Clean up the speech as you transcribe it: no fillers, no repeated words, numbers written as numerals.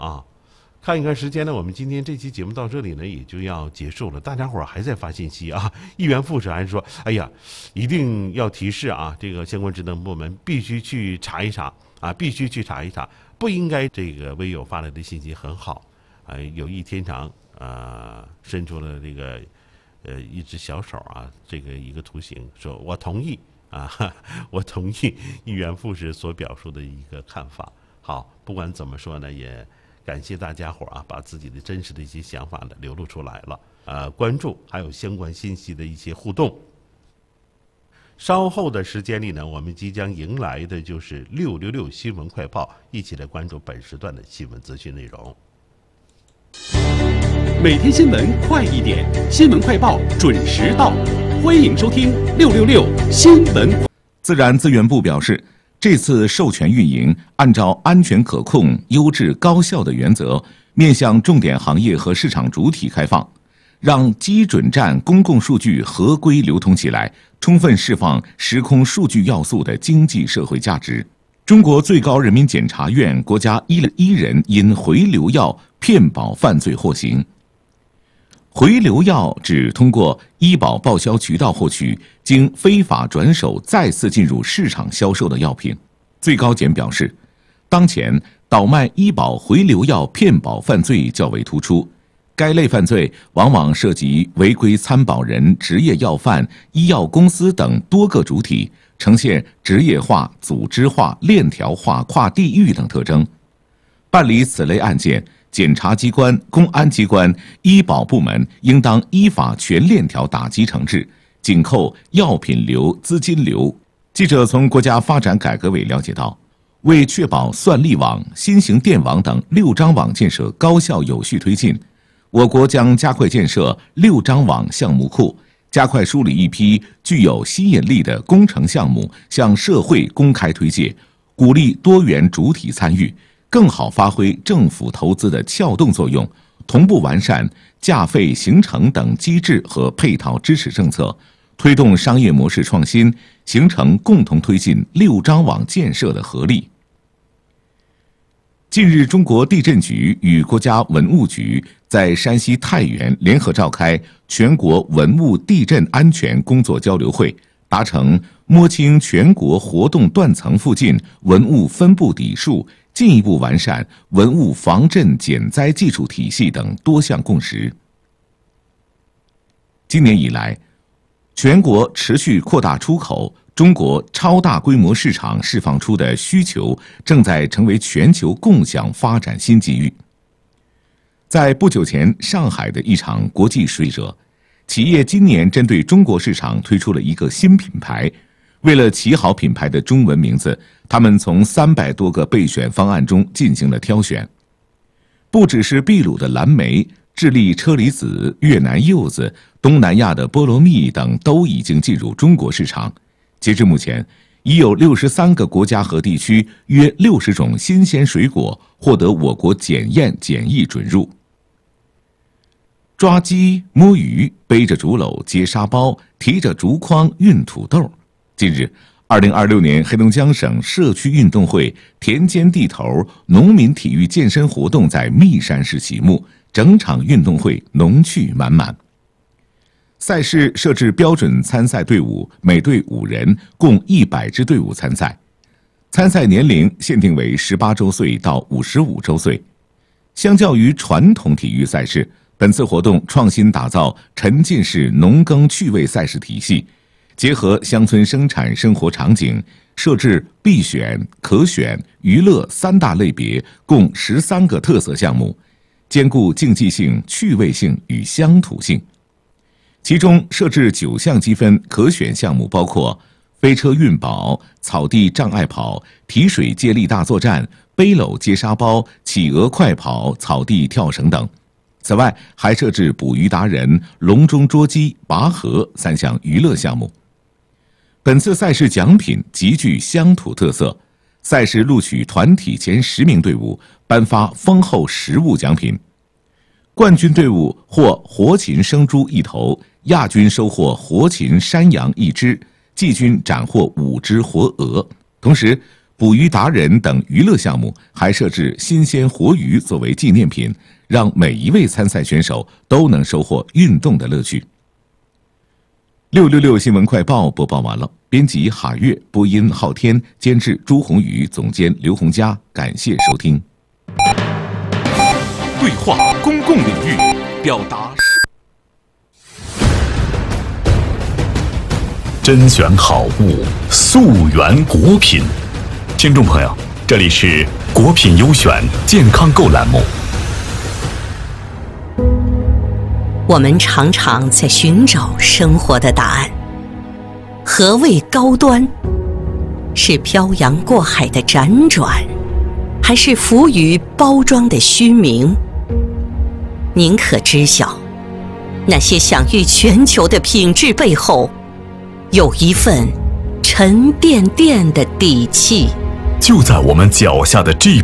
啊。看一看时间呢，我们今天这期节目到这里呢也就要结束了。大家伙儿还在发信息啊，议员副使还是说，哎呀，一定要提示啊，这个相关职能部门必须去查一查啊，必须去查一查，不应该这个微友发来的信息很好，有意天长伸出了这个一只小手啊，这个一个图形，说我同意啊，我同意议员副使所表述的一个看法。好，不管怎么说呢，也感谢大家伙啊，把自己的真实的一些想法呢流露出来了。关注还有相关信息的一些互动。稍后的时间里呢，我们即将迎来的就是666新闻快报，一起来关注本时段的新闻资讯内容。 每天新闻快一点，新闻快报准时到，欢迎收听666新闻。 自然资源部表示，这次授权运营按照安全可控、优质高效的原则，面向重点行业和市场主体开放，让基准站公共数据合规流通起来，充分释放时空数据要素的经济社会价值。中国最高人民检察院国家1人因回流药骗保犯罪获刑。回流药指通过医保报销渠道获取，经非法转手再次进入市场销售的药品。最高检表示，当前倒卖医保回流药骗保犯罪较为突出，该类犯罪往往涉及违规参保人、执业药贩、医药公司等多个主体，呈现职业化、组织化、链条化、跨地域等特征。办理此类案件，检察机关、公安机关、医保部门应当依法全链条打击惩治，紧扣药品流、资金流。记者从国家发展改革委了解到，为确保算力网、新型电网等6张网建设高效有序推进，我国将加快建设6张网项目库，加快梳理一批具有吸引力的工程项目向社会公开推介，鼓励多元主体参与，更好发挥政府投资的撬动作用，同步完善价费形成等机制和配套支持政策，推动商业模式创新，形成共同推进6张网建设的合力。近日，中国地震局与国家文物局在山西太原联合召开全国文物地震安全工作交流会，达成摸清全国活动断层附近文物分布底数，进一步完善文物防震减灾技术体系等多项共识。今年以来，全国持续扩大出口，中国超大规模市场释放出的需求正在成为全球共享发展新机遇。在不久前上海的一场国际水者，企业今年针对中国市场推出了一个新品牌。为了起好品牌的中文名字，他们从300多个备选方案中进行了挑选。不只是秘鲁的蓝莓、智利车厘子、越南柚子、东南亚的菠萝蜜等都已经进入中国市场。截至目前，已有63个国家和地区约60种新鲜水果获得我国检验检疫准入。抓鸡、摸鱼、背着竹篓接沙包、提着竹筐运土豆。近日，2026年黑龙江省社区运动会田间地头农民体育健身活动在密山市启幕，整场运动会农趣满满。赛事设置标准参赛队伍，每队5人，共100支队伍参赛。参赛年龄限定为18周岁到55周岁。相较于传统体育赛事，本次活动创新打造沉浸式农耕趣味赛事体系，结合乡村生产生活场景，设置必选、可选、娱乐3大类别，共13个特色项目，兼顾竞技性、趣味性与乡土性。其中设置9项积分可选项目，包括飞车运宝、草地障碍跑、提水接力大作战、背篓接沙包、企鹅快跑、草地跳绳等。此外，还设置捕鱼达人、笼中捉鸡、拔河3项娱乐项目。本次赛事奖品极具乡土特色，赛事录取团体前10名队伍颁发丰厚实物奖品。冠军队伍获活禽生猪1头，亚军收获活禽山羊1只，季军斩获5只活鹅。同时， 捕鱼达人等娱乐项目，还设置新鲜活鱼作为纪念品，让每一位参赛选手都能收获运动的乐趣。666新闻快报播报完了，编辑哈月，播音昊天，监制朱红宇，总监刘洪佳，感谢收听。对话公共领域，表达甄选好物，溯源果品。听众朋友，这里是果品优选健康购栏目。 我们常常在寻找生活的答案。何谓高端？是漂洋过海的辗转，还是浮于包装的虚名？您可知晓，那些享誉全球的品质背后，有一份沉甸甸的底气。 就在我们脚下的 GP